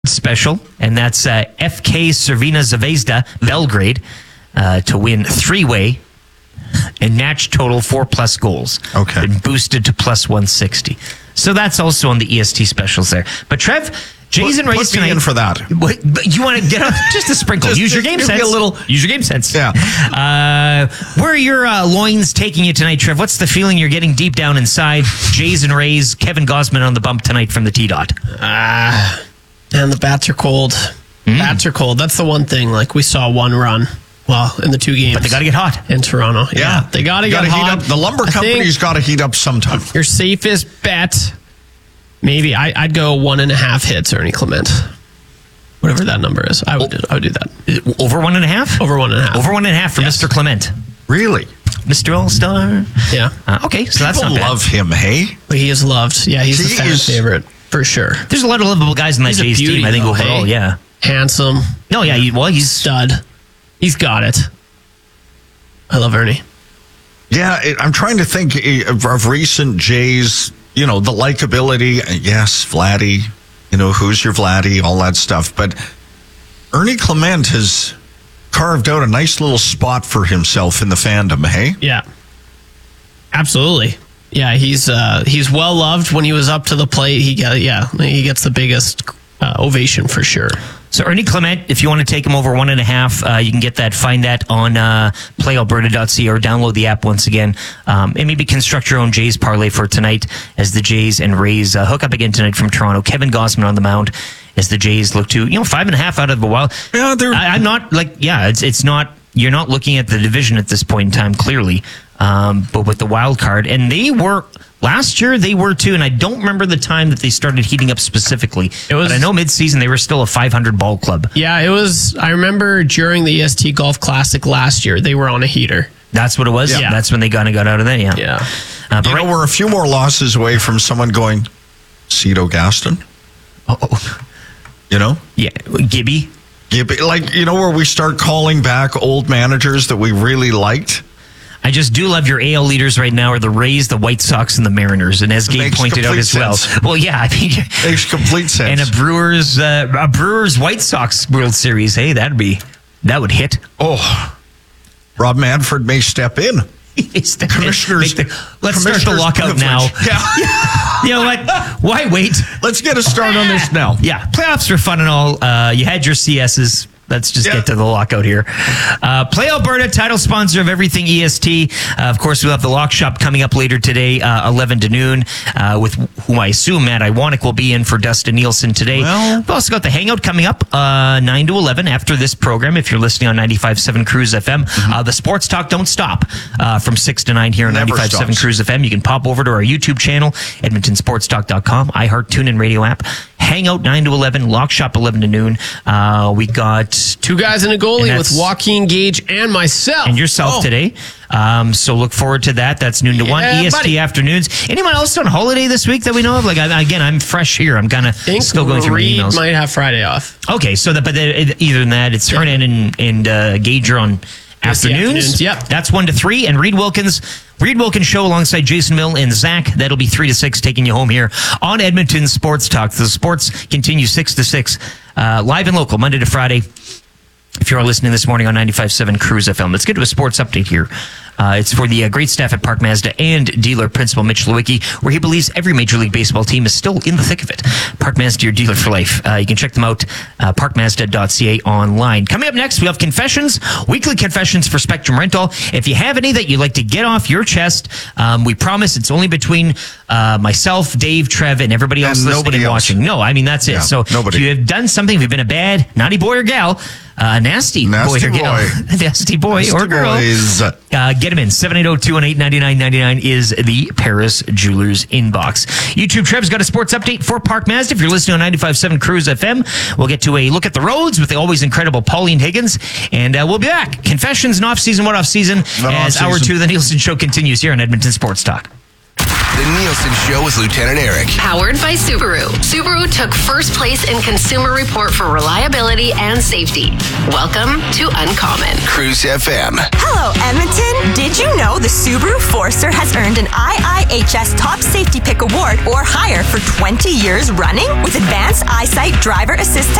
special, and that's FK Crvena Zvezda Belgrade to win three-way and match total 4+ goals. Okay. And boosted to plus 160. So that's also on the EST specials there. But Trev, Jays and Rays put me tonight. in for that. But you want to get on just a sprinkle. Use your game give me sense. a little. Use your game sense. Yeah. Where are your loins taking you tonight, Trev? What's the feeling you're getting deep down inside? Jays and Rays, Kevin Gausman on the bump tonight from the T-Dot. And the bats are cold. Bats are cold. That's the one thing. Like, we saw one run, in the two games. But they got to get hot. In Toronto. Yeah. They got to get Heat hot. up. The lumber company's got to heat up sometime. Your safest bet, maybe I'd go 1.5 hits, Ernie Clement. Whatever that number is. I would do that. Over 1.5? Over 1.5. Over 1.5 for Yes. Mr. Clement. Really? Mr. All-Star. Yeah. Okay, so that's People not bad. love him, hey? But he is loved. Yeah, he's He the fan is- favorite. For sure. There's a lot of lovable guys in that He's a Jays beauty, team, I think, though, overall, hey? yeah. Handsome. No, yeah, he's... Stud. He's got it. I love Ernie. Yeah, I'm trying to think of recent Jays, the likability. Yes, Vladdy, who's your Vladdy, all that stuff. But Ernie Clement has carved out a nice little spot for himself in the fandom, hey? Yeah. Absolutely. Yeah, he's well loved. When he was up to the plate, he gets the biggest ovation for sure. So Ernie Clement, if you want to take him over 1.5, you can get that. Find that on playalberta.ca or download the app once again, and maybe construct your own Jays parlay for tonight as the Jays and Rays hook up again tonight from Toronto. Kevin Gausman on the mound as the Jays look to 5.5 out of a while. Yeah, I'm not it's not. You're not looking at the division at this point in time, clearly, but with the wild card, and they were. Last year, they were too, and I don't remember the time that they started heating up specifically. But I know mid-season, they were still a 500 ball club. Yeah, it was. I remember during the EST Golf Classic last year, they were on a heater. That's what it was? Yeah. That's when they got out of that, yeah. Yeah. But we're a few more losses away from someone going, Cito Gaston? Yeah, Gibby. Where we start calling back old managers that we really liked. I just do love your AL leaders right now are the Rays, the White Sox, and the Mariners. And as Gabe pointed out as well. Well, yeah, I mean, makes complete sense. And a Brewers White Sox World Series. Hey, that would hit. Oh, Rob Manfred may step in. Commissioners, let's start the lockout now. Yeah. You know what? Why wait? Let's get a start on this now. Yeah, playoffs are fun and all. You had your CSs. Let's just get to the lockout here. Play Alberta, title sponsor of everything EST. Of course, we'll have the Lock Shop coming up later today, 11 to noon, with whom I assume Matt Iwanek will be in for Dustin Nielsen today. Well, we've also got the Hangout coming up 9 to 11 after this program, if you're listening on 95.7 Cruise FM. The Sports Talk Don't Stop from 6 to 9 here on 95.7 Cruise FM. You can pop over to our YouTube channel, EdmontonSportsTalk.com, iHeart, TuneIn Radio app. Hangout 9 to 11, Lock Shop 11 to noon. We got two guys and a goalie with Joaquin Gage and myself. And yourself today. So look forward to that. That's noon to 1. EST afternoons. Anyone else on holiday this week that we know of? I'm fresh here. I'm kind of still going through my emails. Might have Friday off. Okay, so either than that, it's Hernan and Gager on afternoons. Yep. That's 1 to 3. And Reed Wilkins Show alongside Jason Mill and Zach. That'll be 3 to 6, taking you home here on Edmonton Sports Talk. The sports continue 6 to 6, live and local, Monday to Friday. If you're listening this morning on 95.7 Cruise FM, let's get to a sports update here. It's for the great staff at Park Mazda and dealer principal Mitch Lewicki, where he believes every Major League Baseball team is still in the thick of it. Park Mazda, your dealer for life. You can check them out, parkmazda.ca online. Coming up next, we have confessions, weekly confessions for Spectrum Rental. If you have any that you'd like to get off your chest, we promise it's only between myself, Dave, Trev, and everybody else listening and watching. No, I mean, that's it. So if you have done something, if you've been a bad, naughty boy or gal, nasty boy or girl. Nasty boy or girl. Get him in. 780-218-9999 is the Paris Jewelers inbox. YouTube Trev's got a sports update for Park Mazda. If you're listening on 95.7 Cruise FM, we'll get to a look at the roads with the always incredible Pauline Higgins, and we'll be back. Confessions and off-season, what off-season, as hour 2 of the Nielsen Show continues here on Edmonton Sports Talk. The Nielsen Show with Lieutenant Eric. Powered by Subaru. Subaru took first place in Consumer Report for reliability and safety. Welcome to Uncommon. Cruise FM. Hello, Edmonton. Did you know the Subaru Forester has earned an IIHS Top Safety Pick Award or higher for 20 years running? With advanced eyesight driver assist